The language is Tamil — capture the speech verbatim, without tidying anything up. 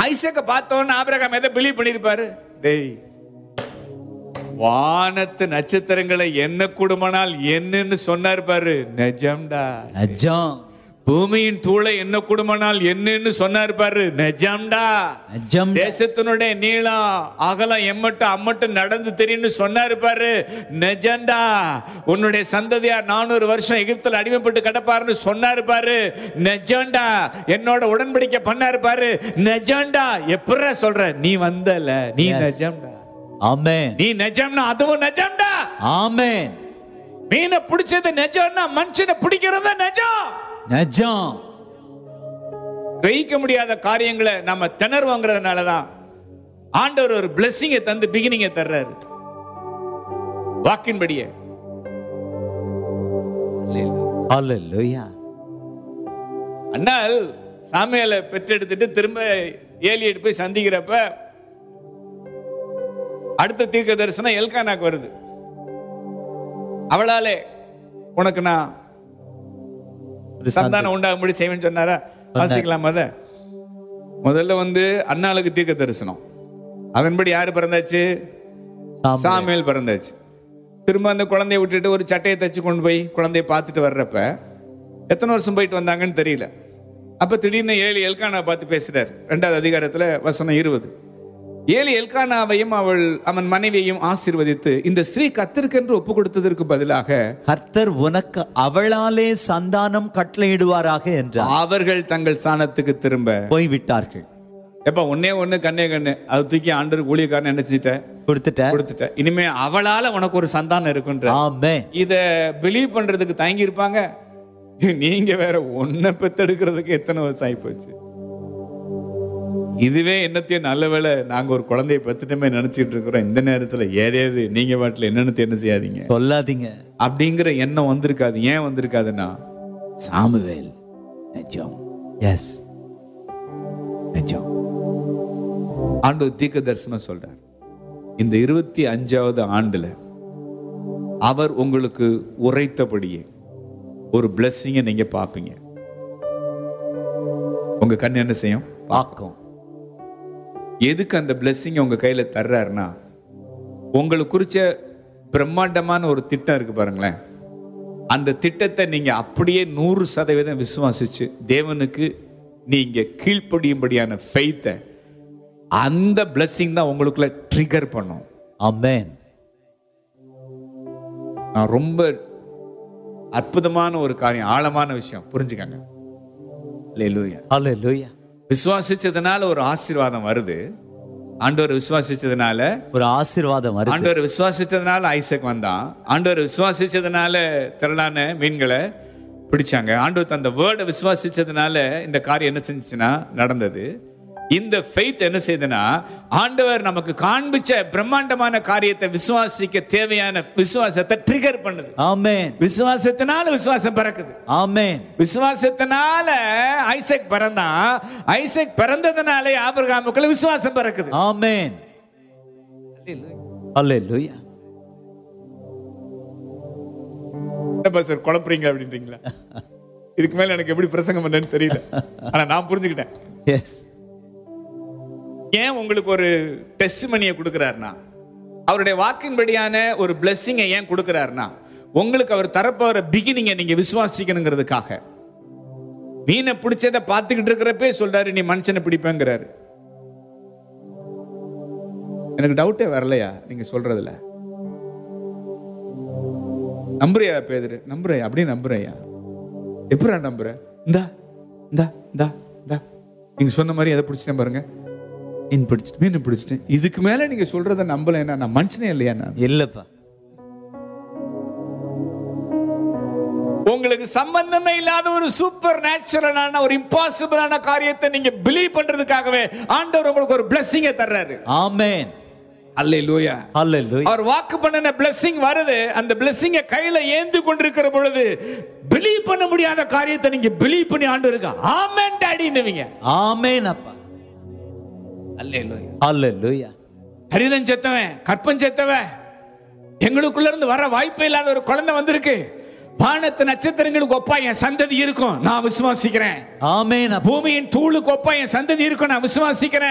ஐசக்க பார்த்தோன்னு ஆபிரகாம் எதை பிலீவ் பண்ணிருப்பாரு? டேய், வானத்து நட்சத்திரங்களை என்ன கூடுமானால் என்னன்னு சொன்னார் பாரு, நிஜம்டா. நிஜம். பூமியின் தூளை என்ன கூடுமானால் என்னன்னு சொன்னார் பாரு, நிஜம்டா. நிஜம். தேசத்தினுடைய நீளம் அகலம் எம்மட்டும் அம்மட்டும் நடந்து தெரியும்னு சொன்னார் பாரு, நிஜம்டா. உன்னுடைய சந்ததியார் நானூறு வருஷம் எகிப்தில் அடிமைப்பட்டு கிடப்பாருன்னு சொன்னார் பாரு, நிஜம்டா. என்னோட உடன்படிக்கை பண்ணாரு பாரு, நிஜம்டா. எப்படிடா சொல்ற? நீ வந்தல, நீ நிஜம்டா. ஆமென். நீ நிஜம்னா அதுவும் நிஜம்டா. ஆமென். மீனை பிடிச்சது நிஜம்னா மனுஷனை பிடிக்கிறது நிஜம். நிஜம். கிரகிக்க முடியாத காரியங்களை நம்ம திணறுவோங்கிறதுனாலதான் ஆண்டவர் ஒரு பிளெஸிங்கை தந்து பிகினிங்கை தர்றாரு. வாக்கின்படியே. ஹல்லேலூயா. அண்ணால் சாமுவேலை பெற்றெடுத்துட்டு திரும்ப ஏலியை போய் சந்திக்கிறப்ப அடுத்த தீர்க்க தரிசனம் எல்கானாக்கு வருது. அவளாலே உனக்கு நான் சந்தானம் உண்டாகும்படி செய்வேன்னு சொன்னாரா? வாசிக்கலாம். அத முதல்ல வந்து அன்னாளுக்கு தீர்க்க தரிசனம். அதன்படி யாரு பிறந்தாச்சு? சாமுவேல் பிறந்தாச்சு. திரும்ப அந்த குழந்தைய விட்டுட்டு ஒரு சட்டையை தச்சு கொண்டு போய் குழந்தைய பார்த்துட்டு வர்றப்ப எத்தனை வருஷம் போயிட்டு வந்தாங்கன்னு தெரியல. அப்ப திடீர்னு ஏலி எல்கானா பார்த்து பேசுறார். ரெண்டாவது அதிகாரத்துல வசனம் இருபது. ஏலி எல்கானாவையும் அவள் அவன் மனைவியையும் ஆசீர்வதித்து, இந்த ஸ்திரீ கர்த்தருக்கென்று ஒப்பு கொடுத்ததற்கு பதிலாக கர்த்தர் உனக்கு அவளாலே சந்தானம் கட்டளையிடுவாராக என்றார். அவர்கள் தங்கள் ஸ்தானத்துக்கு திரும்ப போய்விட்டார்கள். எப்ப ஒன்னே ஒண்ணு கண்ணே கண்ணு அது தூக்கி ஆண்டருக்கு ஊழியக்காரன் நினைச்சிட்ட கொடுத்துட்ட கொடுத்துட்ட இனிமே அவளால உனக்கு ஒரு சந்தானம் இருக்குன்ற. ஆமென். இத பிலீவ் பண்றதுக்கு தயங்கி இருப்பாங்க. நீங்க வேற ஒன்ன பெத்தெடுக்கிறதுக்கு எத்தனை வருஷம் ஆகி போச்சு. இதுவே என்னத்தையும் நல்ல வேளை நாங்க ஒரு குழந்தைய பெத்துட்டமே நினைச்சிட்டு இருக்கிறோம். இந்த நேரத்துல ஏதேது நீங்க பாட்டுல என்னன்னு என்ன செய்யாதீங்க, சொல்லாதீங்க அப்படிங்கிற எண்ணம் வந்திருக்காது. ஏன் வந்திருக்காதுன்னா சாமுவேல் நிஜம். எஸ், நிஜம். ஆண்டவர் தீர்க்க தரிசனம் சொல்றார். இந்த இருபத்தி அஞ்சாவது ஆண்டுல அவர் உங்களுக்கு உரைத்தபடியே ஒரு பிளெஸிங்கை நீங்க பார்ப்பீங்க. உங்க கண் என்ன செய்யும்? பார்க்கும். எதுக்கு அந்த பிளெஸிங் உங்க கையில தர்றாருன்னா, உங்களுக்கு குறிச்ச பிரம்மாண்டமான ஒரு திட்டம் இருக்கு பாருங்களேன். அந்த திட்டத்தை நீங்க அப்படியே நூறு சதவீதம் விசுவாசிச்சு தேவனுக்கு நீங்க கீழ்ப்படியும்படியான ஃபெய்த்தை அந்த பிளெஸிங் தான் உங்களுக்குள்ள ட்ரிகர் பண்ணும். ஆமென். நான் ரொம்ப அற்புதமான ஒரு காரியம், ஆழமான விஷயம் புரிஞ்சுக்கங்க. அல்லேலூயா. ஹல்லேலூயா. விசுவாசிச்சதுனால ஒரு ஆசீர்வாதம் வருது. ஆண்டவர் விசுவாசிச்சதுனால ஒரு ஆசீர்வாதம் வருது. ஆண்டவர் விசுவாசிச்சதுனால ஐசக் வந்தான். ஆண்டவர் விசுவாசிச்சதுனால திரளான மீன்களை பிடிச்சாங்க. ஆண்டவர் தந்த வேர்டை விசுவாசிச்சதுனால இந்த காரியம் என்ன செஞ்சுச்சுன்னா நடந்தது. இந்த ஃபெய்த் என்ன செய்யுதுன்னா, ஆண்டவர் நமக்கு காண்பிச்ச பிரம்மாண்டமான காரியத்தை விசுவாசிக்க தேவையான விசுவாசத்தை ட்ரிகர் பண்ணுது. ஆமென். விசுவாசத்தினால விசுவாசம் பிறக்குது. ஆமென். விசுவாசத்தினால ஐசக் பிறந்தான். ஐசக் பிறந்ததுனாலே ஆபிரகாமுக்குள்ள விசுவாசம் பிறக்குது. ஆமென். ஹல்லேலூயா. என்ன சார் குழப்பறீங்க அப்படின்றீங்களா? இதுக்கு மேல எனக்கு எப்படி பிரசங்கம் பண்ணேன்னு தெரியல. ஆனா நான் புரிஞ்சுக்கிட்டேன். எஸ். ஏன் உங்களுக்கு ஒரு டெஸ்டிமனியை கொடுக்கிறாருன்னா, அவருடைய வாக்கின்படியான ஒரு பிளெஸிங்கை ஏன் கொடுக்கிறாருன்னா, உங்களுக்கு அவர் தரப்போற பிகினிங்கை நீங்க விசுவாசிக்கணுங்கிறதுக்காக. மீனை பிடிச்சதை பார்த்துக்கிட்டு இருக்கிறப்பே சொல்றாரு, நீ மனுஷனை பிடிப்பேங்கிறாரு. எனக்கு டவுட்டே வரலையா நீங்க சொல்றதுல? நம்புறியா பேதுரு? நம்புறையா? அப்படியே நம்புறையா? எப்படா நம்புற? இந்தா இந்தா இந்தா இந்தா நீங்க சொன்ன மாதிரி எதை பிடிச்சிட்டேன் பாருங்க, மீன் பிடிச்சிட்டு மீன் பிடிச்சிட்டேன். இதுக்கு மேல நீங்க சொல்றத நம்பல. என்ன நான் மனுஷனே இல்லையா? நான் இல்லப்பா. உங்களுக்கு சம்பந்தமே இல்லாத ஒரு சூப்பர் நேச்சுரலான ஒரு இம்பாசிபிளான காரியத்தை நீங்க பிலீவ் பண்றதுக்காகவே ஆண்டவர் உங்களுக்கு ஒரு பிளெஸிங்கை தர்றாரு. ஆமென். அல்லேலூயா. ஹல்லேலூயா. அவர் வாக்கு பண்ணின பிளெஸிங் வருது. அந்த பிளெஸிங்கை கையில ஏந்தி கொண்டிருக்கிற பொழுது பிலீவ் பண்ண முடியாத காரியத்தை நீங்க பிலீவ் பண்ணி ஆண்டவருக்கு ஆமென் டாடின்னுவீங்க. ஆமென் அப்பா. அல்லேலூயா. ஹல்லேலூயா. ஹரிதன் செத்தவன், கற்பன் செத்தவன், எங்களுக்குள்ள இருந்து வர வாய்ப்பே இல்லாத ஒரு குழந்தை வந்திருக்கு. வானத்து நட்சத்திரங்களுக்கு ஒப்பா என் சந்ததி இருக்கும், நான் விசுவாசிக்கிறேன். ஆமென். பூமியின் தூளுக்கு ஒப்பா என் சந்ததி இருக்கும், நான் விசுவாசிக்கிறேன்.